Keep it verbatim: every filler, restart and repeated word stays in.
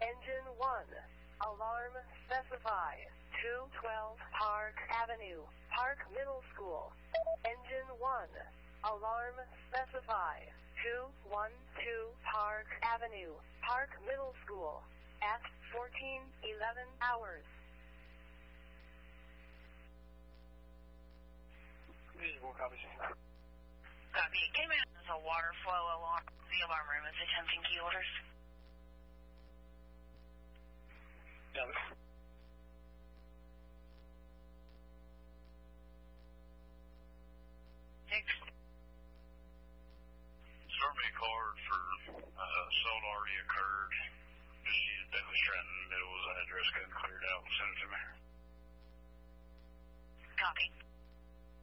Engine one. Alarm specify. two twelve Park Avenue, Park Middle School. Engine one. Alarm specify. two one two Park Avenue, Park Middle School. At fourteen eleven hours. Visual copy. Copy. It came out as a water flow alarm. The alarm room is attempting key orders. Got it. Six. Survey card for uh, assault already occurred. Just used Bentley Stratton. Middle's address got cleared out and sent it to me.